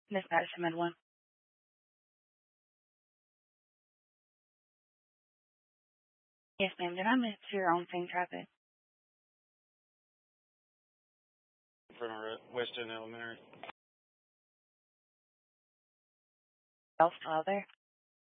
Miss Madison Med 1. Yes, ma'am. Did I miss your on-scene traffic? From West End Elementary. Y'all still out there?